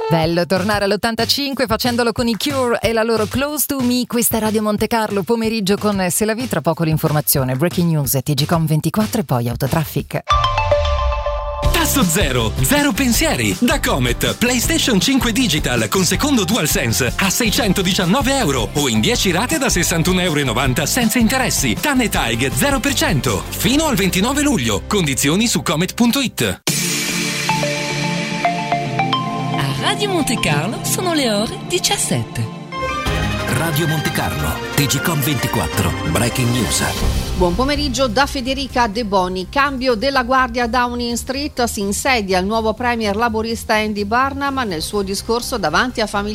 Bello tornare all'85 facendolo con i Cure e la loro Close to Me. Questa è Radio Monte Carlo, pomeriggio con Se la vi, tra poco l'informazione, breaking news, TGcom 24 e poi Autotraffic. Tasso zero, zero pensieri. Da Comet, PlayStation 5 Digital con secondo DualSense a €619 o in 10 rate da €61,90 senza interessi. TAN TAIG 0% fino al 29 luglio. Condizioni su comet.it. Radio Monte Carlo sono le ore 17. Radio Monte Carlo, TGcom 24, breaking news. Buon pomeriggio da Federica De Boni. Cambio della guardia a Downing Street, si insedia il nuovo premier laburista Andy Burnham nel suo discorso davanti a familiari